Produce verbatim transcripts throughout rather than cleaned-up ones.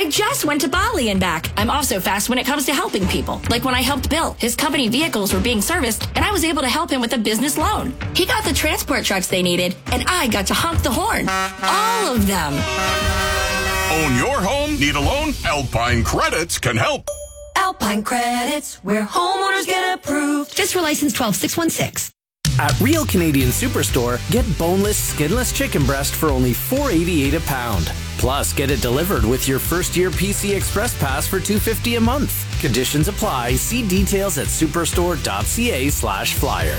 I just went to Bali and back. I'm also fast when it comes to helping people. Like when I helped Bill. His company vehicles were being serviced, and I was able to help him with a business loan. He got the transport trucks they needed, and I got to honk the horn. All of them. Own your home? Need a loan? Alpine Credits can help. Alpine Credits, where homeowners get approved. Just for license twelve six one six. At Real Canadian Superstore, get boneless, skinless chicken breast for only four dollars and eighty-eight cents a pound. Plus, get it delivered with your first-year P C Express Pass for two dollars and fifty cents a month. Conditions apply. See details at superstore.ca slash flyer.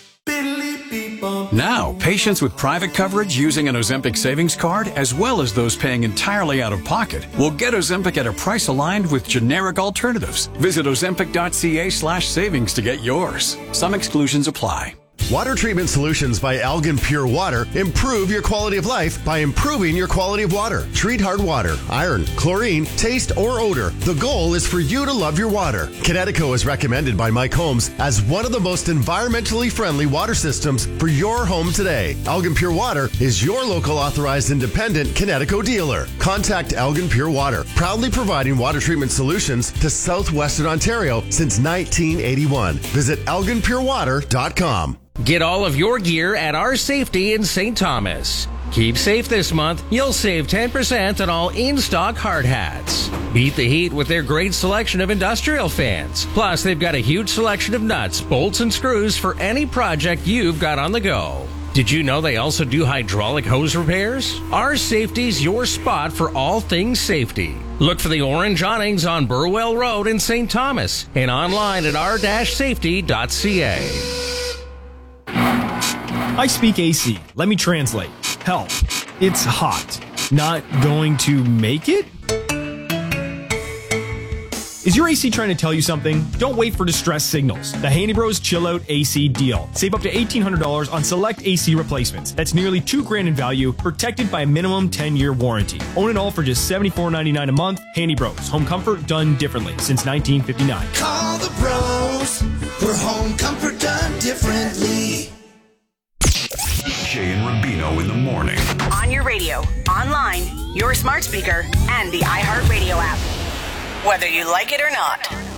Now, patients with private coverage using an Ozempic savings card, as well as those paying entirely out of pocket, will get Ozempic at a price aligned with generic alternatives. Visit ozempic.ca slash savings to get yours. Some exclusions apply. Water treatment solutions by Algan Pure Water improve your quality of life by improving your quality of water. Treat hard water, iron, chlorine, taste, or odor. The goal is for you to love your water. Kinetico is recommended by Mike Holmes as one of the most environmentally friendly water systems for your home today. Algan Pure Water is your local authorized independent Kinetico dealer. Contact Algan Pure Water, proudly providing water treatment solutions to southwestern Ontario since nineteen eighty-one. Visit algan pure water dot com. Get all of your gear at Our Safety in Saint Thomas. Keep safe this month. You'll save ten percent on all in-stock hard hats. Beat the heat with their great selection of industrial fans. Plus, they've got a huge selection of nuts, bolts, and screws for any project you've got on the go. Did you know they also do hydraulic hose repairs? Our Safety's your spot for all things safety. Look for the orange awnings on Burwell Road in Saint Thomas and online at r dash safety dot c a. I speak A C. Let me translate. Help. It's hot. Not going to make it? Is your A C trying to tell you something? Don't wait for distress signals. The Handy Bros Chill Out A C deal. Save up to eighteen hundred dollars on select A C replacements. That's nearly two grand in value, protected by a minimum ten-year warranty. Own it all for just seventy-four ninety-nine a month. Handy Bros. Home comfort done differently since nineteen fifty-nine. Call the pros for home comfort done differently. Jay and Rubino in the morning. On your radio, online, your smart speaker, and the iHeartRadio app. Whether you like it or not.